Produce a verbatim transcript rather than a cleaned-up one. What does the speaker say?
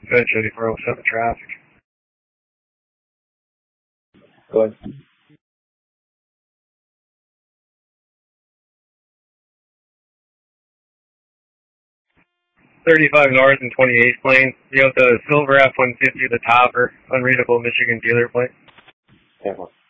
Eventually, before we'll set the traffic. Go ahead. thirty-five north and twenty-eight plane. You have the silver F one fifty, the topper, unreadable Michigan dealer plate. Okay,